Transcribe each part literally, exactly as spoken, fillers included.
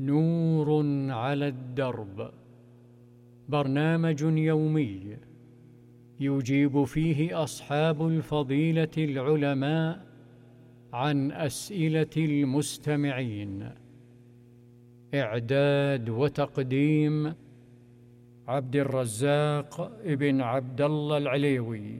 نور على الدرب، برنامج يومي يجيب فيه أصحاب الفضيلة العلماء عن أسئلة المستمعين. إعداد وتقديم عبد الرزاق ابن عبد الله العليوي.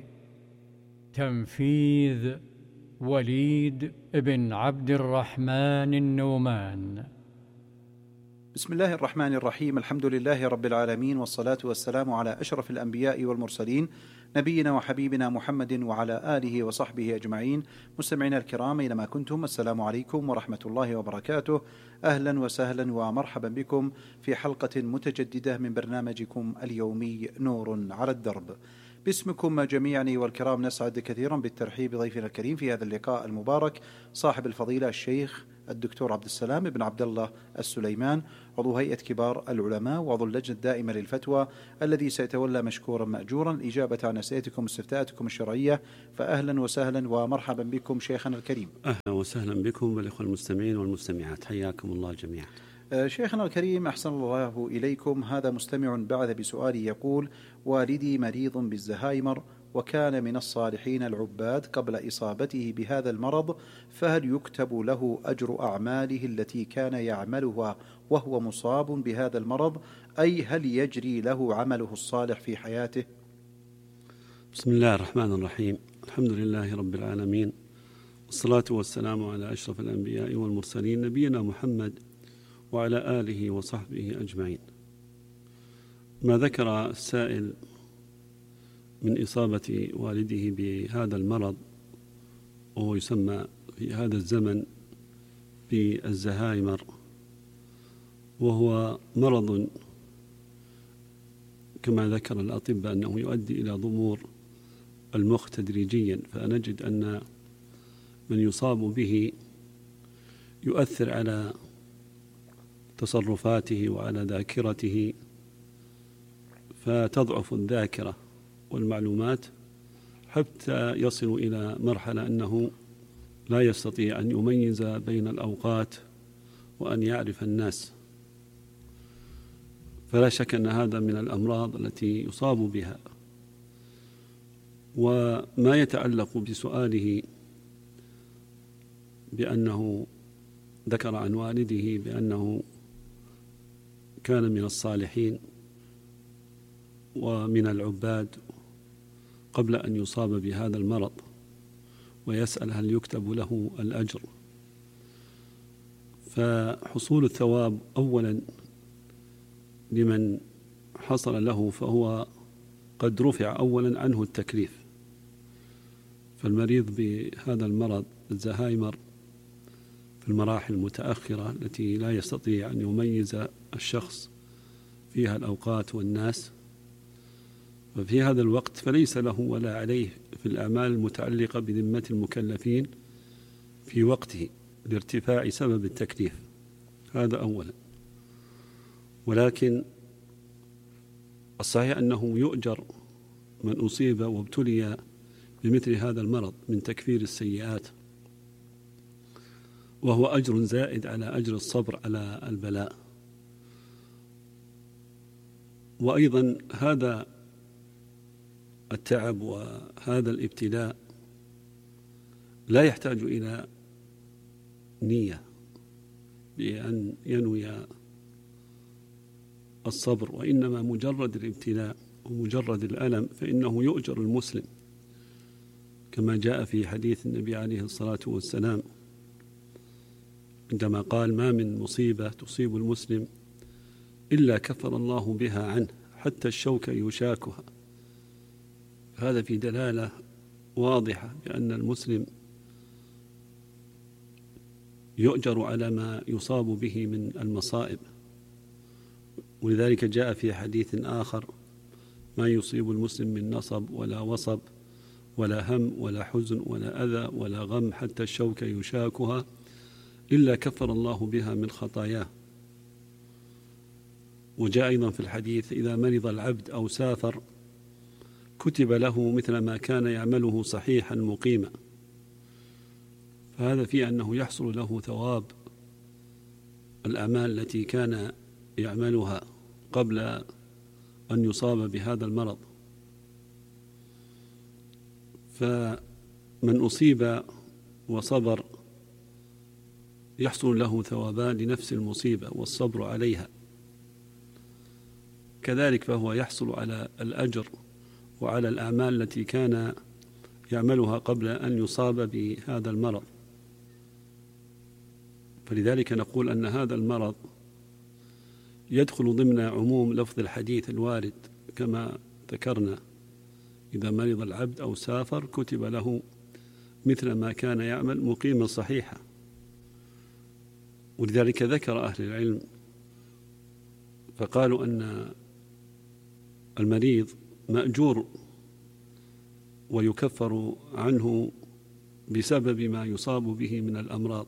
تنفيذ وليد ابن عبد الرحمن النومان. بسم الله الرحمن الرحيم. الحمد لله رب العالمين، والصلاة والسلام على أشرف الأنبياء والمرسلين، نبينا وحبيبنا محمد وعلى آله وصحبه أجمعين. مستمعينا الكرام أينما كنتم، السلام عليكم ورحمة الله وبركاته. أهلا وسهلا ومرحبا بكم في حلقة متجددة من برنامجكم اليومي نور على الدرب. باسمكم جميعا والكرام نسعد كثيرا بالترحيب بضيفنا الكريم في هذا اللقاء المبارك، صاحب الفضيلة الشيخ الدكتور عبد السلام بن عبد الله السليمان، عضو هيئة كبار العلماء وعضو اللجنة الدائمة للفتوى، الذي سيتولى مشكورا مأجورا الإجابة عن أسئلتكم واستفتاءاتكم الشرعية. فأهلا وسهلا ومرحبا بكم شيخنا الكريم. أهلا وسهلا بكم والإخوة المستمعين والمستمعات، حياكم الله جميعا. شيخنا الكريم أحسن الله إليكم. هذا مستمع بعث بسؤال يقول: والدي مريض بالزهايمر وكان من الصالحين العباد قبل إصابته بهذا المرض، فهل يكتب له أجر أعماله التي كان يعملها وهو مصاب بهذا المرض، أي هل يجري له عمله الصالح في حياته؟ بسم الله الرحمن الرحيم. الحمد لله رب العالمين، والصلاة والسلام على أشرف الأنبياء والمرسلين، نبينا محمد وعلى آله وصحبه أجمعين. ما ذكر السائل من إصابة والده بهذا المرض، وهو يسمى في هذا الزمن بالزهايمر، وهو مرض كما ذكر الأطباء أنه يؤدي إلى ضمور المخ تدريجيا، فنجد أن من يصاب به يؤثر على تصرفاته وعلى ذاكرته، فتضعف الذاكرة والمعلومات حتى يصل إلى مرحلة أنه لا يستطيع أن يميز بين الأوقات وأن يعرف الناس. فلا شك أن هذا من الأمراض التي يصاب بها. وما يتعلق بسؤاله بأنه ذكر عن والده بأنه كان من الصالحين ومن العباد قبل أن يصاب بهذا المرض، ويسأل هل يكتب له الأجر. فحصول الثواب أولا لمن حصل له، فهو قد رفع أولا عنه التكليف. فالمريض بهذا المرض الزهايمر في المراحل المتأخرة التي لا يستطيع أن يميز الشخص فيها الأوقات والناس، وفي هذا الوقت فليس له ولا عليه في الأعمال المتعلقة بذمة المكلفين في وقته لارتفاع سبب التكليف. هذا أولا. ولكن الصحيح أنه يؤجر من أصيب وابتلي بمثل هذا المرض من تكفير السيئات، وهو أجر زائد على أجر الصبر على البلاء. وأيضا هذا التعب وهذا الابتلاء لا يحتاج إلى نية بأن ينوي الصبر، وإنما مجرد الابتلاء ومجرد الألم فإنه يؤجر المسلم، كما جاء في حديث النبي عليه الصلاة والسلام عندما قال: ما من مصيبة تصيب المسلم إلا كفر الله بها عنه حتى الشوكة يشاكها. هذا في دلالة واضحة بأن المسلم يؤجر على ما يصاب به من المصائب. ولذلك جاء في حديث آخر: ما يصيب المسلم من نصب ولا وصب ولا هم ولا حزن ولا أذى ولا غم حتى الشوكة يشاكها إلا كفر الله بها من خطاياه. وجاء أيضا في الحديث: إذا مرض العبد أو سافر كتب له مثل ما كان يعمله صحيحا مقيما. فهذا فيه أنه يحصل له ثواب الأعمال التي كان يعملها قبل أن يصاب بهذا المرض. فمن أصيب وصبر يحصل له ثوابان لنفس المصيبة والصبر عليها، كذلك فهو يحصل على الأجر وعلى الأعمال التي كان يعملها قبل أن يصاب بهذا المرض. فلذلك نقول أن هذا المرض يدخل ضمن عموم لفظ الحديث الوارد كما ذكرنا: إذا مرض العبد أو سافر كتب له مثل ما كان يعمل مقيما صحيحا. ولذلك ذكر أهل العلم فقالوا أن المريض مأجور ويكفر عنه بسبب ما يصاب به من الأمراض.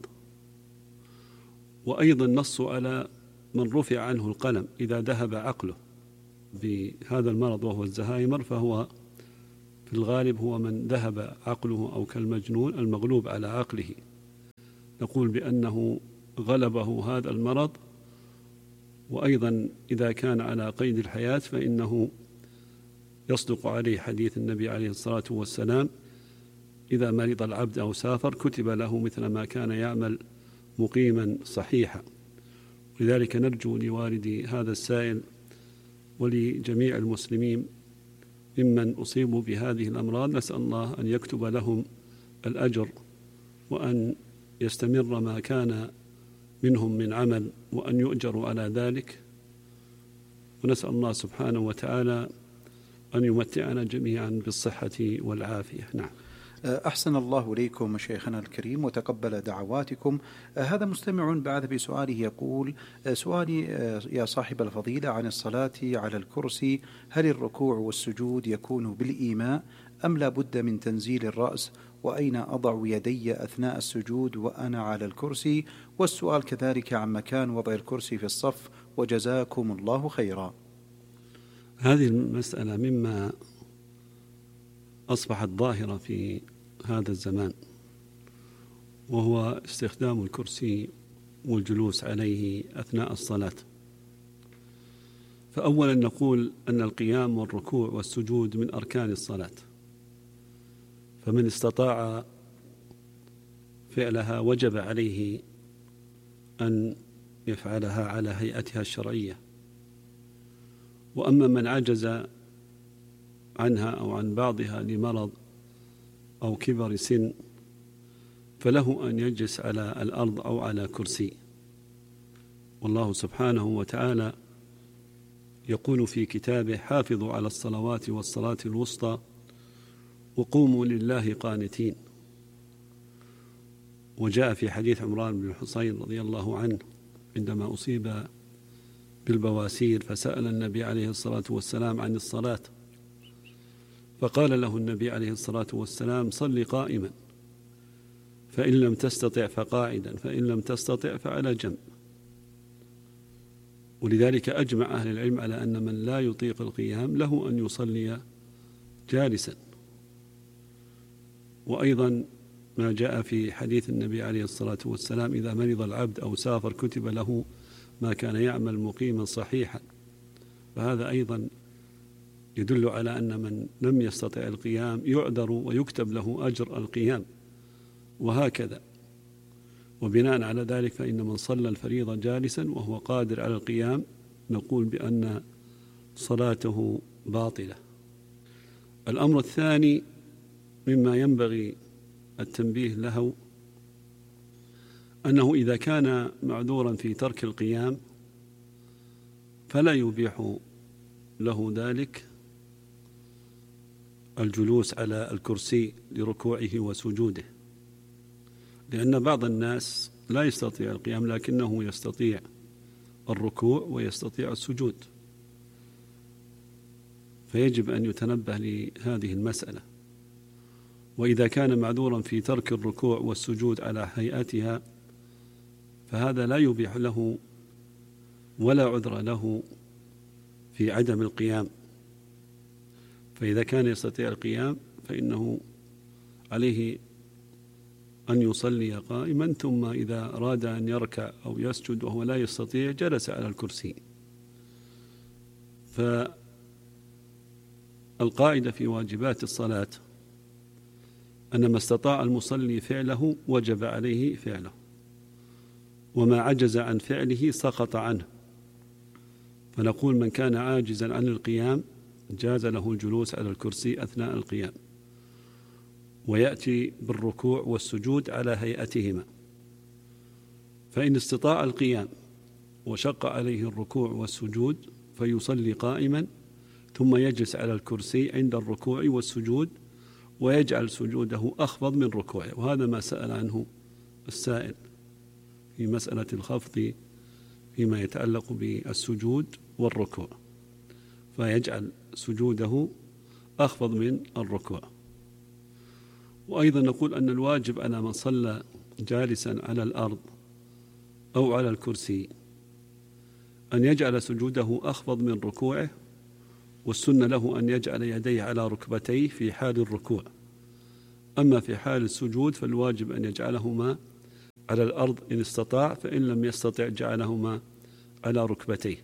وأيضا نصوا على من رفع عنه القلم إذا ذهب عقله بهذا المرض وهو الزهايمر، فهو في الغالب هو من ذهب عقله أو كالمجنون المغلوب على عقله. نقول بأنه غلبه هذا المرض. وأيضا إذا كان على قيد الحياة فإنه يصدق عليه حديث النبي عليه الصلاة والسلام: إذا مرض العبد أو سافر كتب له مثل ما كان يعمل مقيما صحيحا. لذلك نرجو لوالدي هذا السائل ولجميع المسلمين ممن أصيبوا بهذه الأمراض، نسأل الله أن يكتب لهم الأجر وأن يستمر ما كان منهم من عمل وأن يؤجروا على ذلك. ونسأل الله سبحانه وتعالى أن يمتعنا جميعا بالصحة والعافية. نعم. أحسن الله إليكم شيخنا الكريم وتقبل دعواتكم. هذا مستمع بعث بسؤاله يقول: سؤالي يا صاحب الفضيلة عن الصلاة على الكرسي، هل الركوع والسجود يكون بالإيماء أم لا بد من تنزيل الرأس؟ وأين أضع يدي أثناء السجود وأنا على الكرسي؟ والسؤال كذلك عن مكان وضع الكرسي في الصف، وجزاكم الله خيرا. هذه المسألة مما أصبحت ظاهرة في هذا الزمان، وهو استخدام الكرسي والجلوس عليه أثناء الصلاة. فأولا نقول أن القيام والركوع والسجود من أركان الصلاة، فمن استطاع فعلها وجب عليه أن يفعلها على هيئتها الشرعية. وأما من عجز عنها أو عن بعضها لمرض أو كبر سن فله أن يجلس على الأرض أو على كرسي. والله سبحانه وتعالى يقول في كتابه: حافظوا على الصلوات والصلاة الوسطى وقوموا لله قانتين. وجاء في حديث عمران بن الحصين رضي الله عنه عندما أصيب بالبواسير فسأل النبي عليه الصلاة والسلام عن الصلاة، فقال له النبي عليه الصلاة والسلام: صل قائما، فإن لم تستطع فقاعدا، فإن لم تستطع فعلى جنب. ولذلك أجمع أهل العلم على أن من لا يطيق القيام له أن يصلي جالسا. وأيضا ما جاء في حديث النبي عليه الصلاة والسلام: إذا مرض العبد أو سافر كتب له ما كان يعمل مقيما صحيحا. فهذا أيضا يدل على أن من لم يستطع القيام يعذر ويكتب له أجر القيام، وهكذا. وبناء على ذلك فإن من صلى الفريضة جالسا وهو قادر على القيام نقول بأن صلاته باطلة. الأمر الثاني مما ينبغي التنبيه له أنه إذا كان معذورا في ترك القيام فلا يبيح له ذلك الجلوس على الكرسي لركوعه وسجوده، لأن بعض الناس لا يستطيع القيام لكنه يستطيع الركوع ويستطيع السجود، فيجب أن يتنبه لهذه المسألة. وإذا كان معذورا في ترك الركوع والسجود على هيئتها فهذا لا يبيح له ولا عذر له في عدم القيام. فإذا كان يستطيع القيام فإنه عليه أن يصلي قائما، ثم إذا أراد أن يركع أو يسجد وهو لا يستطيع جلس على الكرسي. فالقاعدة في واجبات الصلاة أن ما استطاع المصلي فعله وجب عليه فعله، وما عجز عن فعله سقط عنه. فنقول من كان عاجزا عن القيام جاز له الجلوس على الكرسي أثناء القيام، ويأتي بالركوع والسجود على هيئتهما. فإن استطاع القيام وشق عليه الركوع والسجود فيصلي قائما، ثم يجلس على الكرسي عند الركوع والسجود ويجعل سجوده أخفض من ركوعه. وهذا ما سأل عنه السائل في مسألة الخفض فيما يتعلق بالسجود والركوع، فيجعل سجوده أخفض من الركوع. وأيضا نقول أن الواجب على من صلى جالسا على الأرض أو على الكرسي أن يجعل سجوده أخفض من ركوعه، والسنة له أن يجعل يديه على ركبتيه في حال الركوع. أما في حال السجود فالواجب أن يجعلهما على الأرض إن استطاع، فإن لم يستطع جعلهما على ركبتيه.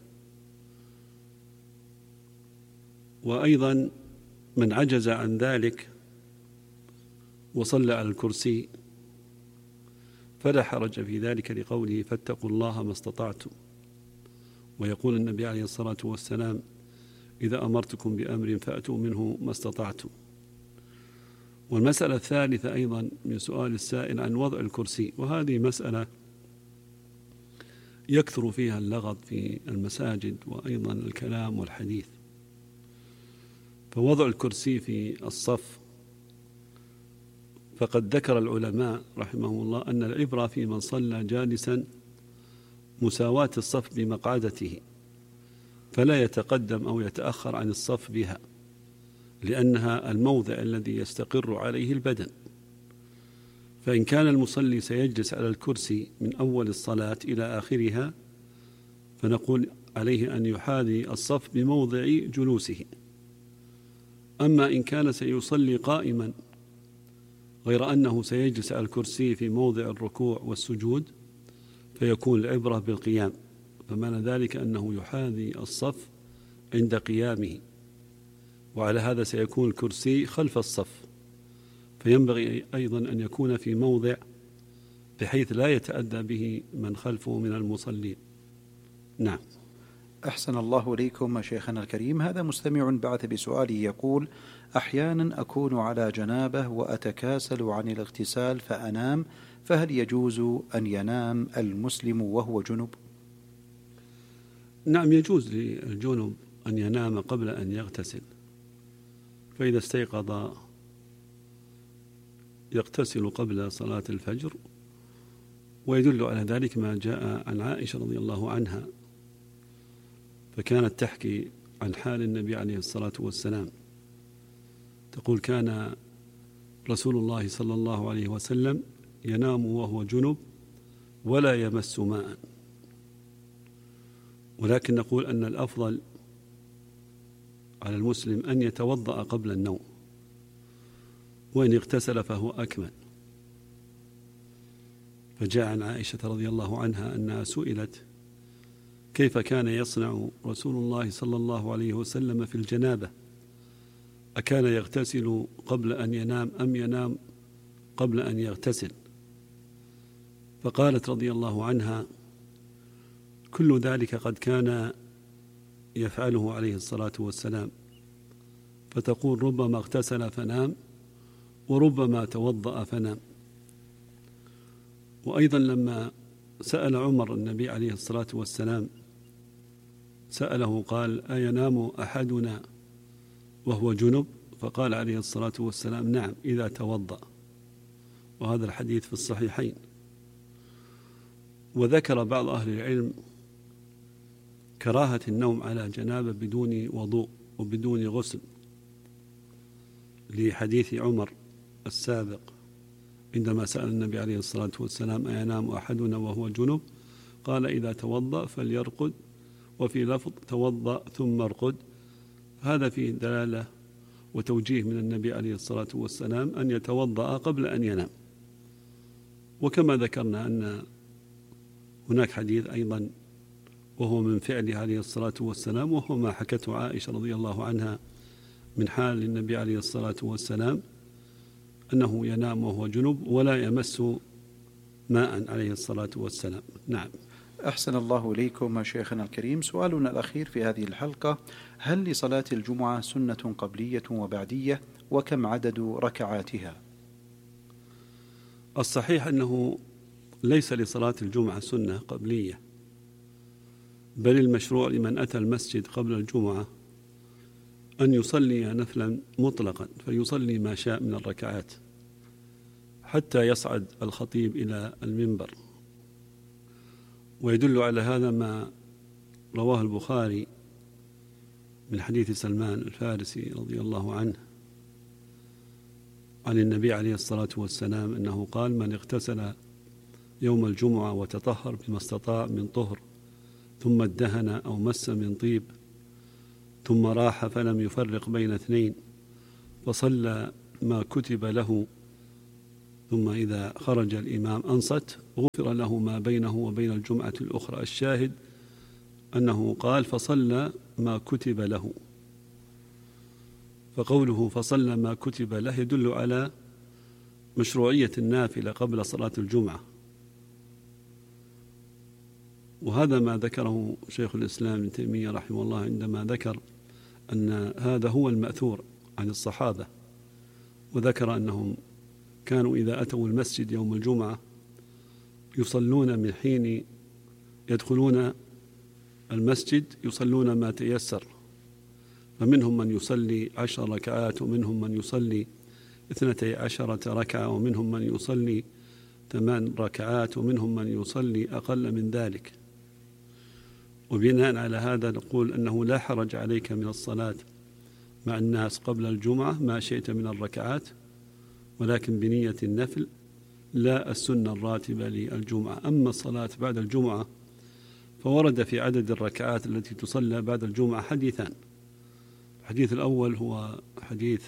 وأيضا من عجز عن ذلك وصلى على الكرسي فلا حرج في ذلك لقوله فاتقوا الله ما استطعتم. ويقول النبي عليه الصلاة والسلام إذا أمرتكم بأمر فأتوا منه ما استطعتم. والمسألة الثالثة أيضا من سؤال السائل عن وضع الكرسي، وهذه مسألة يكثر فيها اللغط في المساجد وأيضا الكلام والحديث. فوضع الكرسي في الصف، فقد ذكر العلماء رحمه الله أن العبرة في من صلى جالسا مساواة الصف بمقعدته، فلا يتقدم أو يتأخر عن الصف بها، لأنها الموضع الذي يستقر عليه البدن. فإن كان المصلي سيجلس على الكرسي من أول الصلاة إلى آخرها فنقول عليه أن يحاذي الصف بموضع جلوسه. أما إن كان سيصلي قائما غير أنه سيجلس على الكرسي في موضع الركوع والسجود فيكون العبرة بالقيام، فمعنى ذلك أنه يحاذي الصف عند قيامه، وعلى هذا سيكون الكرسي خلف الصف، فينبغي أيضا أن يكون في موضع بحيث لا يتأذى به من خلفه من المصلين. نعم. أحسن الله إليكم شيخنا الكريم. هذا مستمع بعث بسؤاله يقول: أحيانا أكون على جنابه وأتكاسل عن الاغتسال فأنام، فهل يجوز أن ينام المسلم وهو جنب؟ نعم، يجوز للجنب أن ينام قبل أن يغتسل، فإذا استيقظ يغتسل قبل صلاة الفجر. ويدل على ذلك ما جاء عن عائشة رضي الله عنها، فكانت تحكي عن حال النبي عليه الصلاة والسلام، تقول: كان رسول الله صلى الله عليه وسلم ينام وهو جنب ولا يمس ماء. ولكن نقول أن الأفضل على المسلم أن يتوضأ قبل النوم، وإن اغتسل فهو أكمل. فجاء عن عائشة رضي الله عنها أنها سئلت كيف كان يصنع رسول الله صلى الله عليه وسلم في الجنابة، أكان يغتسل قبل أن ينام أم ينام قبل أن يغتسل؟ فقالت رضي الله عنها: كل ذلك قد كان يفعله عليه الصلاة والسلام. فتقول: ربما اغتسل فنام وربما توضأ فنام. وأيضا لما سأل عمر النبي عليه الصلاة والسلام سأله قال: أينام أحدنا وهو جنب؟ فقال عليه الصلاة والسلام: نعم إذا توضأ. وهذا الحديث في الصحيحين. وذكر بعض أهل العلم كراهة النوم على جنابة بدون وضوء وبدون غسل، لحديث عمر السابق عندما سأل النبي عليه الصلاة والسلام: أينام أحدنا وهو جنب؟ قال: إذا توضأ فليرقد، وفي لفظ: توضأ ثم ارقد. هذا فيه دلالة وتوجيه من النبي عليه الصلاة والسلام أن يتوضأ قبل أن ينام. وكما ذكرنا أن هناك حديث أيضا وهو من فعله عليه الصلاة والسلام، وهو ما حكته عائشة رضي الله عنها من حال النبي عليه الصلاة والسلام أنه ينام وهو جنب ولا يمس ماء عليه الصلاة والسلام. نعم. أحسن الله إليكم شيخنا الكريم. سؤالنا الأخير في هذه الحلقة: هل لصلاة الجمعة سنة قبلية وبعدية؟ وكم عدد ركعاتها؟ الصحيح أنه ليس لصلاة الجمعة سنة قبلية، بل المشروع لمن أتى المسجد قبل الجمعة أن يصلي نفلا مطلقا، فيصلي ما شاء من الركعات حتى يصعد الخطيب إلى المنبر. ويدل على هذا ما رواه البخاري من حديث سلمان الفارسي رضي الله عنه عن النبي عليه الصلاة والسلام أنه قال: من اغتسل يوم الجمعة وتطهر بما استطاع من طهر ثم ادهن أو مس من طيب ثم راح فلم يفرق بين اثنين فصلى ما كتب له ثم إذا خرج الإمام أنصت غفر له ما بينه وبين الجمعة الأخرى. الشاهد أنه قال فصلى ما كتب له، فقوله فصلى ما كتب له يدل على مشروعية النافلة قبل صلاة الجمعة، وهذا ما ذكره شيخ الإسلام ابن تيمية رحمه الله عندما ذكر أن هذا هو المأثور عن الصحابة، وذكر أنهم كانوا إذا أتوا المسجد يوم الجمعة يصلون من حين يدخلون المسجد يصلون ما تيسر، فمنهم من يصلي عشر ركعات ومنهم من يصلي اثنتي عشرة ركعة ومنهم من يصلي ثمان ركعات ومنهم من يصلي أقل من ذلك. وبناء على هذا نقول أنه لا حرج عليك من الصلاة مع الناس قبل الجمعة ما شئت من الركعات، ولكن بنية النفل لا السنة الراتبة للجمعة. أما الصلاة بعد الجمعة فورد في عدد الركعات التي تصلى بعد الجمعة حديثان. الحديث الأول هو حديث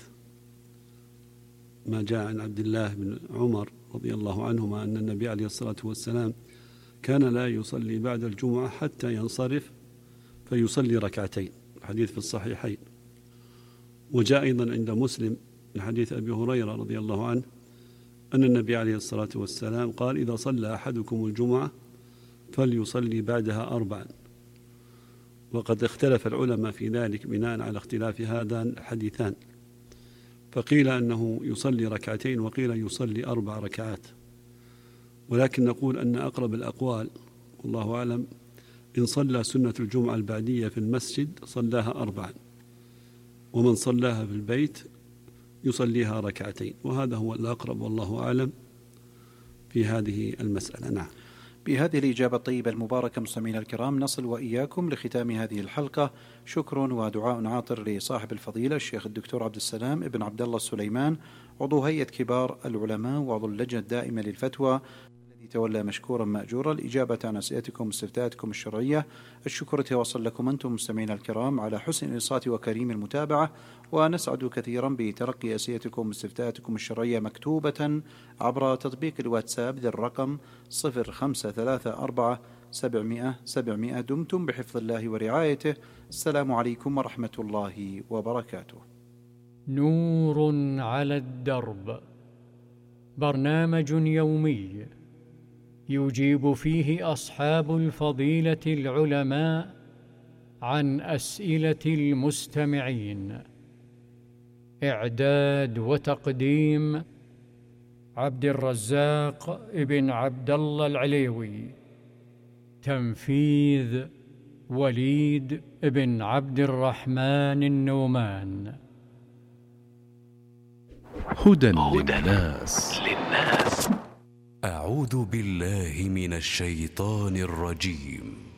ما جاء عن عبد الله بن عمر رضي الله عنهما أن النبي عليه الصلاة والسلام كان لا يصلي بعد الجمعة حتى ينصرف فيصلي ركعتين، الحديث في الصحيحين. وجاء أيضا عند مسلم من حديث أبي هريرة رضي الله عنه أن النبي عليه الصلاة والسلام قال: إذا صلى أحدكم الجمعة فليصلي بعدها أربعا. وقد اختلف العلماء في ذلك بناء على اختلاف هذان الحديثان، فقيل أنه يصلي ركعتين وقيل يصلي أربع ركعات، ولكن نقول أن أقرب الأقوال والله أعلم إن صلى سنة الجمعة البعدية في المسجد صلاها أربعا، ومن صلاها في البيت يصليها ركعتين، وهذا هو الأقرب والله أعلم في هذه المسألة. نعم. بهذه الإجابة الطيبة المباركة مستمعينا الكرام نصل وإياكم لختام هذه الحلقة. شكر ودعاء عاطر لصاحب الفضيلة الشيخ الدكتور عبد السلام ابن عبد الله السليمان، عضو هيئة كبار العلماء وعضو اللجنة الدائمة للفتوى، الذي تولى مشكورا مأجورا الإجابة عن أسئلتكم واستفتاءاتكم الشرعية. الشكر يتواصل لكم أنتم مستمعينا الكرام على حسن الإنصات وكريم المتابعة، ونسعد كثيرا بتلقي أسئلتكم واستفتاءاتكم الشرعية مكتوبة عبر تطبيق الواتساب ذي الرقم صفر خمسة ثلاثة أربعة سبعمائة سبعمائة. دمتم بحفظ الله ورعايته. السلام عليكم ورحمة الله وبركاته. نور على الدرب، برنامج يومي يجيب فيه أصحاب الفضيلة العلماء عن أسئلة المستمعين. إعداد وتقديم عبد الرزاق ابن عبد الله العليوي. تنفيذ وليد ابن عبد الرحمن النومان. هدى للناس. أعوذ بالله من الشيطان الرجيم.